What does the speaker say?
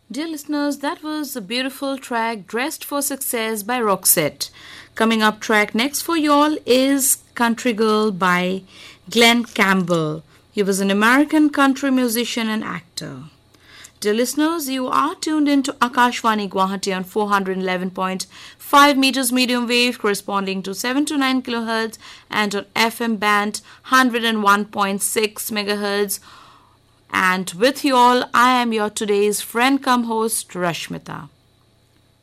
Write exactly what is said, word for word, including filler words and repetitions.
Dear listeners, that was a beautiful track, Dressed for Success by Roxette. Coming up track next for y'all is Country Girl by Glenn Campbell. He was an American country musician and actor. Dear listeners, you are tuned into Akashvani Guwahati on four eleven point five meters medium wave corresponding to seven to nine kilohertz and on F M band one oh one point six megahertz. And with you all, I am your today's friend cum host Rashmita.